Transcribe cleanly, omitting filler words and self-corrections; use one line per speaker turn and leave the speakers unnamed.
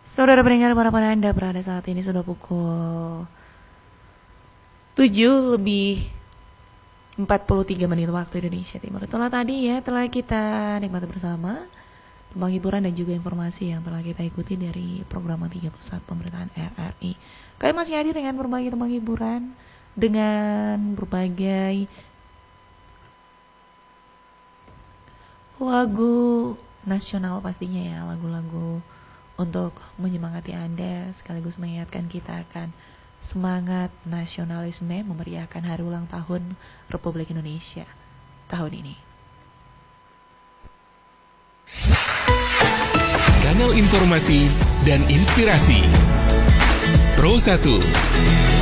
Saudara pendengar, para Anda berada saat ini sudah pukul 7 lebih 43 menit waktu Indonesia Timur. Itulah tadi ya, telah kita nikmati bersama tentang hiburan dan juga informasi yang telah kita ikuti dari program 3 Pusat Pemerintahan RRI. Kami masih hadir dengan berbagai tentang hiburan, dengan berbagai lagu nasional pastinya ya, lagu-lagu untuk menyemangati Anda sekaligus mengingatkan kita akan semangat nasionalisme memeriahkan hari ulang tahun Republik Indonesia tahun ini.
Kanal informasi dan inspirasi Pro 1